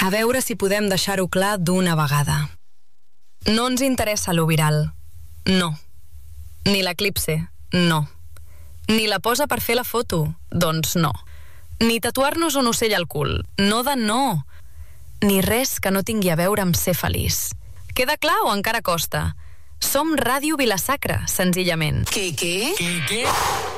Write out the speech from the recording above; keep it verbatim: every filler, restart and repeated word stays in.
A veure si podem deixar-ho clar d'una vegada. No ens interessa lo viral. No. Ni l'eclipse. No. Ni la posa per fer la foto. Doncs no. Ni tatuar-nos un ocell al cul. No de no. Ni res que no tingui a veure amb ser feliç. Queda clar o encara costa? Som Ràdio Vila-sacra, senzillament. Què, què? Què, què?